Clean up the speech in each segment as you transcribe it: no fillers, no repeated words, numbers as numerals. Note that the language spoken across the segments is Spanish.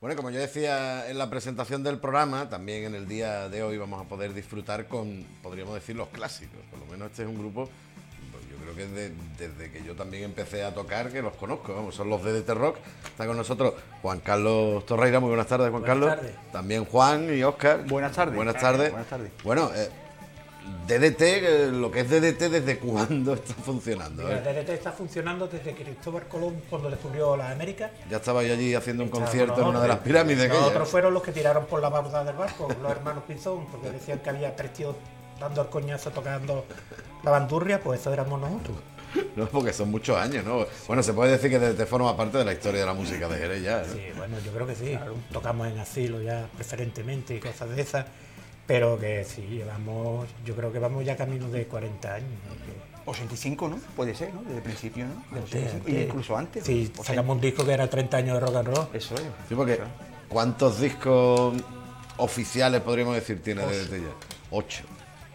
Bueno, como yo decía en la presentación del programa, también en el día de hoy vamos a poder disfrutar con, podríamos decir, los clásicos. Por lo menos este es un grupo, pues yo creo que desde que yo también empecé a tocar, que los conozco, vamos, son los DDT Rock. Está con nosotros Juan Carlos Torreira. Muy buenas tardes, Juan Carlos. Buenas tardes. También Juan y Óscar. Buenas tardes. Buenas tardes. Buenas tardes. Bueno, DDT, lo que es DDT, ¿desde cuándo está funcionando? Mira, DDT está funcionando desde que Cristóbal Colón, cuando descubrió las Américas. Ya estaba yo allí haciendo un Estaba concierto con en una de las nosotros. pirámides. Los aquellas. otros fueron los que tiraron por la barda del barco, los hermanos Pinzón, porque decían que había tres tíos dando el coñazo tocando la bandurria, pues eso éramos nosotros. No, porque son muchos años, ¿no? Bueno, se puede decir que DDT forma parte de la historia de la música de Jerez ya, ¿no? Sí, bueno, yo creo que sí. Tocamos en asilo ya preferentemente y cosas de esas, pero que sí, llevamos, yo creo que vamos ya camino de 40 años. Porque 85, ¿no? Puede ser, ¿no? Desde el principio, ¿no? De antes- 85, y incluso antes. Sí, sacamos un disco que era 30 años de rock and roll. Eso es. Sí, porque ¿cuántos discos oficiales podríamos decir tiene DDT ya? 8.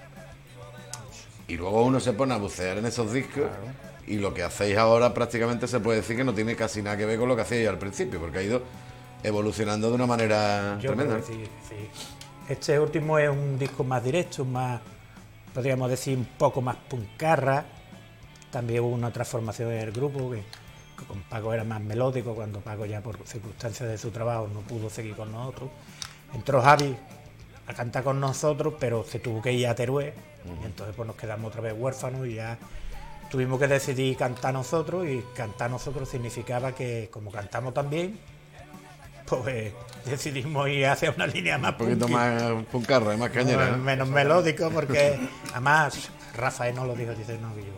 Y luego uno se pone a bucear en esos discos y lo que hacéis ahora prácticamente se puede decir que no tiene casi nada que ver con lo que hacíais al principio, porque ha ido evolucionando de una manera Yo tremenda. creo que sí, sí. Este último es un disco más directo, más, podríamos decir, un poco más puncarra. También hubo una transformación en el grupo, que con Paco era más melódico, cuando Paco ya por circunstancias de su trabajo no pudo seguir con nosotros. Entró Javi a cantar con nosotros, pero se tuvo que ir a Teruel, y entonces pues nos quedamos otra vez huérfanos y ya tuvimos que decidir cantar nosotros, y cantar nosotros significaba que como cantamos también, pues decidimos ir hacia una línea más Un poquito punky, más puncarra, más cañera, ¿no? menos melódico, porque además Rafael nos lo dijo, dice, no, Guillermo,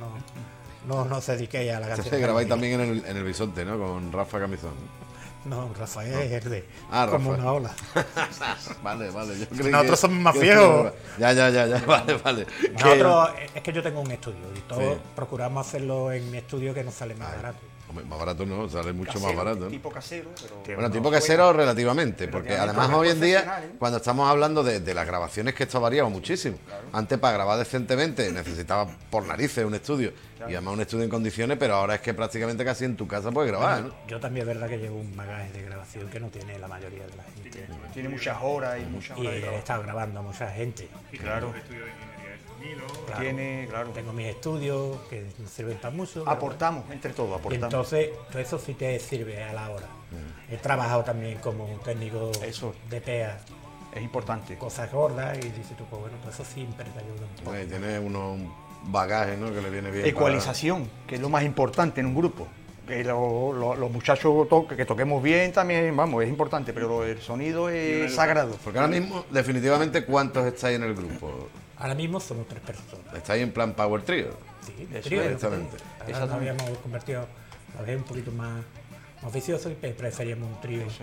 no se dediquéis a la canción. Grabáis también en el Bisonte, ¿no? Con Rafa Camisón. No, Rafael es el de como Rafael. una ola. Vale, yo creí Nosotros que- somos más que- viejos. Ya, vale. Que- Nosotros, es que yo tengo un estudio y todos Sí. procuramos hacerlo en mi estudio, que nos sale más barato. Hombre, más barato no, sale mucho Casero, más barato, ¿no? Tipo casero, pero... Bueno, tipo casero relativamente, porque Relativamente, además hoy en día, profesional, ¿eh? cuando estamos hablando de las grabaciones, que esto ha variado muchísimo. Antes, para grabar decentemente necesitaba por narices un estudio, y además un estudio en condiciones, pero ahora es que prácticamente casi en tu casa puedes grabar, ¿no? Yo también es verdad que llevo un bagaje de grabación que no tiene la mayoría de la gente. Tiene muchas horas y muchas Y horas de he trabajo. estado grabando a mucha gente. Claro. Estudio de ingeniería de sonido. Claro. Tiene, claro. Tengo mis estudios que nos sirven para mucho. Aportamos, entre todos, Y aportamos. entonces, todo eso sí te sirve a la hora. He trabajado también como técnico Eso. de PEA, Es importante. cosas gordas, y dices tú, pues bueno, todo eso siempre te ayuda un poco. Tiene un bagaje, ¿no? Que le viene bien. Ecualización, que es lo más importante en un grupo. Que los muchachos que toquemos bien también, vamos, es importante, pero el sonido es sagrado. Porque ahora mismo, definitivamente, ¿cuántos estáis en el grupo? Ahora mismo somos 3 personas. ¿Estáis en plan Power Trio? Sí, Eso trío, es, exactamente. Ahora nos Exactamente. habíamos convertido a ver un poquito más oficioso y preferíamos un trío. Eso,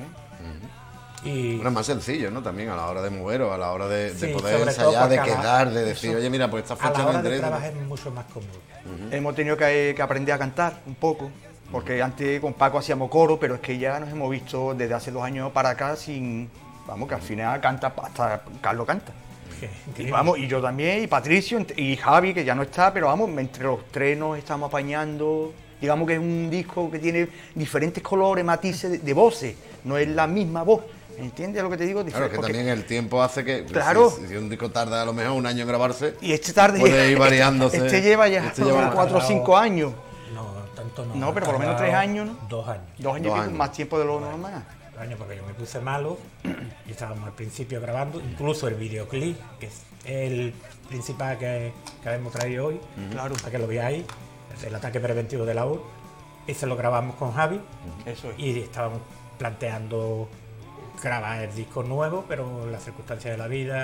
Y Bueno, es más sencillo, ¿no? También a la hora de mover o a la hora de Sí, poder sobre todo ensayar, de porque a la- quedar, de decir, eso- oye, mira, pues esta a fecha la me hora de interesa. trabajar es mucho más cómodo. Hemos tenido que aprender a cantar un poco, porque antes con Paco hacíamos coro, pero es que ya nos hemos visto desde hace 2 años para acá sin... Vamos, que al final canta, hasta Carlos canta. Y vamos, y yo también, y Patricio, y Javi, que ya no está, pero vamos, entre los tres nos estamos apañando. Digamos que es un disco que tiene diferentes colores, matices de voces, no es la misma voz. ¿Entiendes lo que te digo? Claro, que Porque- también el tiempo hace que Claro. si un disco tarda a lo mejor un año en grabarse, Y este tarde... puede ir variándose. Este lleva ya Este lleva- 4 o 5 años. No, tanto no. No, pero por lo menos Tardado 3 años, ¿no? 2 años. 2 años y 2 pico, años. más tiempo de lo normal. 2 años, porque yo me puse malo y estábamos al principio grabando, incluso el videoclip, que es el principal que habíamos traído hoy, Claro. para que lo veáis, es el ataque preventivo de la U, ese lo grabamos con Javi Eso es. y estábamos planteando grabar el disco nuevo, pero las circunstancias de la vida